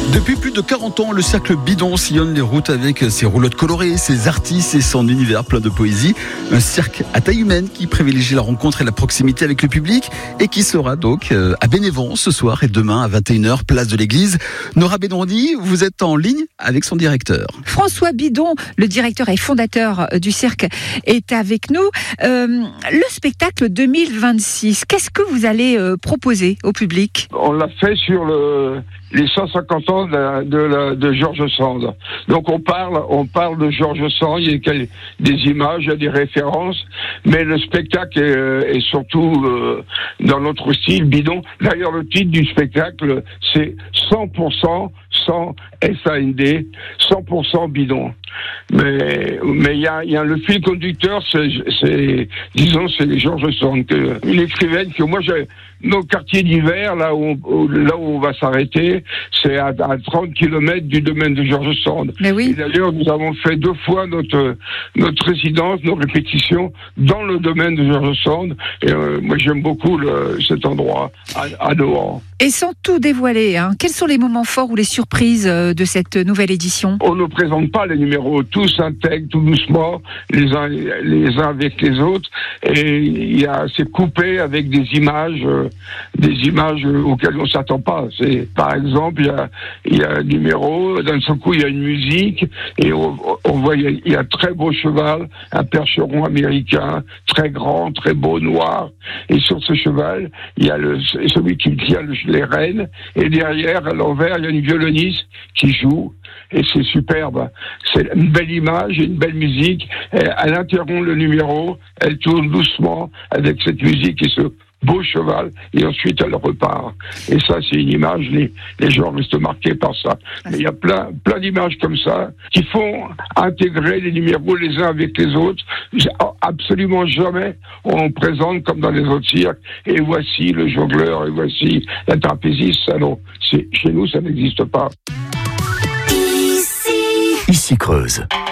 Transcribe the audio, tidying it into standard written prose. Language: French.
Depuis plus de 40 ans, le Cercle Bidon sillonne les routes avec ses roulottes colorées, ses artistes et son univers plein de poésie. Un cirque à taille humaine qui privilégie la rencontre et la proximité avec le public et qui sera donc à Bénévent ce soir et demain à 21h, place de l'église. Nora Bedrondi, vous êtes en ligne avec son directeur. François Bidon, le directeur et fondateur du cirque, est avec nous. Le spectacle 2026, qu'est-ce que vous allez proposer au public ? On l'a fait sur les 150 ans de George Sand. Donc on parle de George Sand, il y a des images, il y a des références, mais le spectacle est surtout dans notre style bidon. D'ailleurs, le titre du spectacle, c'est 100% sans S-A-N-D, 100% bidon. Mais il y a le fil conducteur, c'est George Sand, une écrivaine que moi nos quartiers d'hiver, là où on va s'arrêter, c'est à 30 km du domaine de George Sand. Mais oui. Et d'ailleurs, nous avons fait 2 fois notre résidence, nos répétitions dans le domaine de George Sand. Et moi, j'aime beaucoup cet endroit à Nohant. Et sans tout dévoiler, quels sont les moments forts ou les surprises de cette nouvelle édition ? On ne présente pas les numéros, tous s'intègrent tout doucement, les uns avec les autres, et c'est coupé avec des images auxquelles on s'attend pas. C'est, par exemple, il y a un numéro, d'un seul coup il y a une musique, et on voit il y a un très beau cheval, un percheron américain, très grand, très beau, noir, et sur ce cheval, il y a celui qui tient les rênes, et derrière, à l'envers, il y a une violoniste qui joue, et c'est superbe. C'est une belle image et une belle musique. Elle interrompt le numéro, elle tourne doucement avec cette musique et ce beau cheval, et ensuite elle repart. Et ça, c'est une image, les gens restent marqués par ça. Mais il y a plein d'images comme ça qui font intégrer les numéros les uns avec les autres. Absolument jamais on présente comme dans les autres cirques, et voici le jongleur, et voici la trapéziste. Ça, non. Chez nous, ça n'existe pas. Ici Creuse.